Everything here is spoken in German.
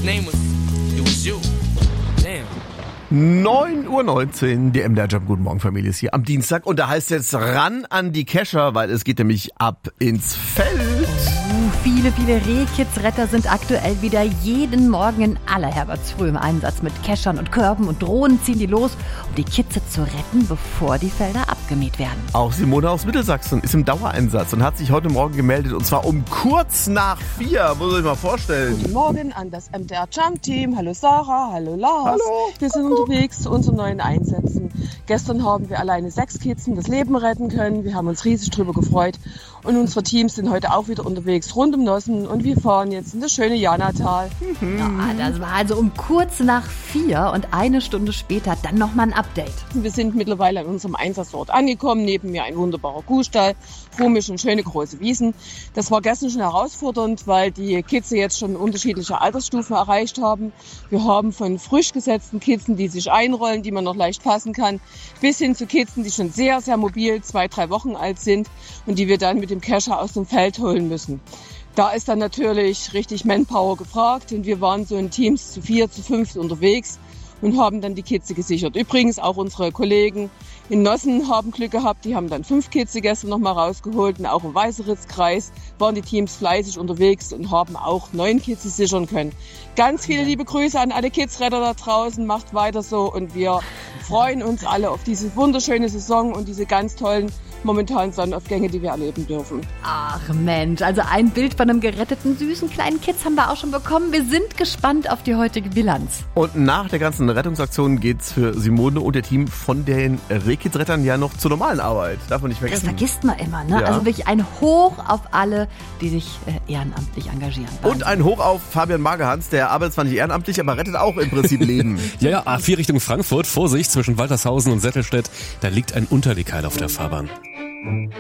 name it was you. Damn. 9:19 Uhr, die MDR Jump. Guten Morgen, Familie, ist hier am Dienstag. Und da heißt es jetzt ran an die Kescher, weil es geht nämlich ab ins Feld. Viele Rehkitzretter sind aktuell wieder jeden Morgen in aller Herbertsfrüh im Einsatz. Mit Keschern und Körben und Drohnen ziehen die los, um die Kitze zu retten, bevor die Felder abgemäht werden. Auch Simone aus Mittelsachsen ist im Dauereinsatz und hat sich heute Morgen gemeldet. Und zwar um kurz nach 4, muss ich mal vorstellen. Guten Morgen an das MDR Jump Team. Hallo Sarah, hallo Lars. Hallo. Wir sind unterwegs zu unseren neuen Einsätzen. Gestern haben wir alleine 6 Kitzen das Leben retten können. Wir haben uns riesig drüber gefreut. Und unsere Teams sind heute auch wieder unterwegs rund um Nossen. Und wir fahren jetzt in das schöne Janatal. Ja, das war also um kurz nach 4 und eine Stunde später dann nochmal ein Update. Wir sind mittlerweile an unserem Einsatzort angekommen. Neben mir ein wunderbarer Kuhstall, Frumisch und schöne große Wiesen. Das war gestern schon herausfordernd, weil die Kitze jetzt schon unterschiedliche Altersstufen erreicht haben. Wir haben von frisch gesetzten Kitzen, die sich einrollen, die man noch leicht fassen kann, bis hin zu Kitzen, die schon sehr, sehr mobil 2-3 Wochen alt sind und die wir dann mit dem Kescher aus dem Feld holen müssen. Da ist dann natürlich richtig Manpower gefragt und wir waren so in Teams zu 4, zu 5 unterwegs und haben dann die Kitze gesichert. Übrigens auch unsere Kollegen in Nossen haben Glück gehabt, die haben dann 5 Kitze gestern nochmal rausgeholt und auch im Weißeritzkreis waren die Teams fleißig unterwegs und haben auch 9 Kitze sichern können. Ganz viele liebe Grüße an alle Kitzretter da draußen, macht weiter so und wir freuen uns alle auf diese wunderschöne Saison und diese ganz tollen momentanen Sonnenaufgänge, die wir erleben dürfen. Ach Mensch, also ein Bild von einem geretteten, süßen kleinen Kitz haben wir auch schon bekommen. Wir sind gespannt auf die heutige Bilanz. Und nach der ganzen Rettungsaktion geht's für Simone und ihr Team von den Rehkitzrettern ja noch zur normalen Arbeit. Darf man nicht Das vergessen. vergisst man immer, ne? Ja. Also wirklich ein Hoch auf alle, die sich ehrenamtlich engagieren. Und ein Hoch auf Fabian Magerhans, der arbeitet zwar nicht ehrenamtlich, aber rettet auch im Prinzip Leben. Ja, A4 Richtung Frankfurt. Vorsicht, zwischen Waltershausen und Settelstedt. Da liegt ein Unterlegkeil auf der Fahrbahn.